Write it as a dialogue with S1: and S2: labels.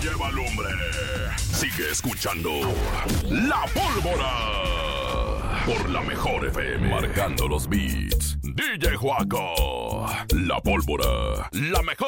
S1: lleva lumbre. Sigue escuchando La Pólvora por la mejor FM. Marcando los beats. DJ Juaco. La Pólvora, la mejor.